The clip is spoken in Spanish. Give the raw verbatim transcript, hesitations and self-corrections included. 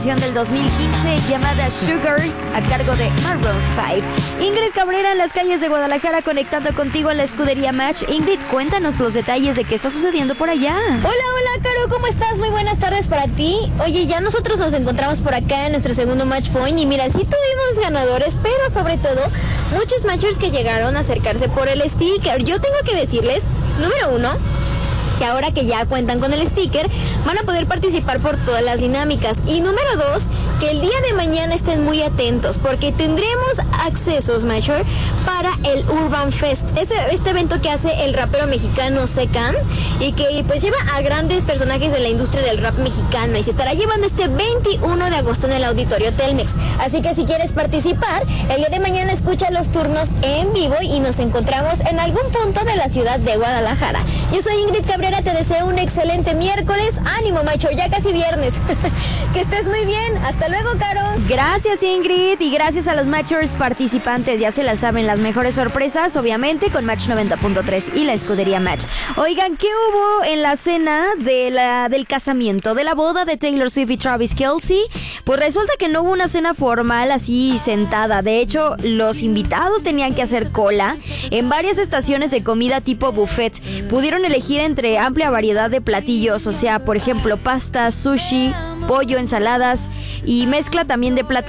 Del dos mil quince llamada Sugar a cargo de Maroon cinco. Ingrid Cabrera en las calles de Guadalajara conectando contigo en la escudería Match. Ingrid, cuéntanos los detalles de qué está sucediendo por allá. Hola, hola, Caro, ¿cómo estás? Muy buenas tardes para ti. Oye, ya nosotros nos encontramos por acá en nuestro segundo Match Point y mira, sí tuvimos ganadores, pero sobre todo muchos matchers que llegaron a acercarse por el sticker. Yo tengo que decirles, número uno, que ahora que ya cuentan con el sticker, van a poder participar por todas las dinámicas. Y número dos, que el día de mañana estén muy atentos, porque tendremos accesos, Matcher, para el Urban Fest. Este, este evento que hace el rapero mexicano Secan y que pues lleva a grandes personajes de la industria del rap mexicano y se estará llevando este veintiuno de agosto en el Auditorio Telmex. Así que si quieres participar, el día de mañana escucha los turnos en vivo y nos encontramos en algún punto de la ciudad de Guadalajara. Yo soy Ingrid Cabrera. Te deseo un excelente miércoles. Ánimo, macho, ya casi viernes. Que estés muy bien. Hasta luego, Caro. Gracias, Ingrid, y gracias a los matchers participantes. Ya se las saben, las mejores sorpresas, obviamente, con Match noventa punto tres y la escudería Match. Oigan, ¿qué hubo en la cena de la, del casamiento, de la boda de Taylor Swift y Travis Kelce? Pues resulta que no hubo una cena formal así sentada. De hecho, los invitados tenían que hacer cola en varias estaciones de comida tipo buffet. Pudieron elegir entre amplia variedad de platillos, o sea, por ejemplo, pasta, sushi, pollo, ensaladas y mezcla también de platos